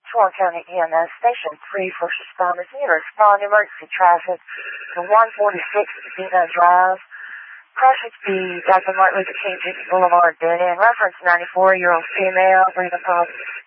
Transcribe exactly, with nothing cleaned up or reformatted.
Swan County E M S Station three First Responders need to respond to emergency traffic to one forty-six Dino Drive. Crossing speed, Doctor Martin Luther King Junior Boulevard, dead end. Reference ninety-four-year-old female, breathing positive.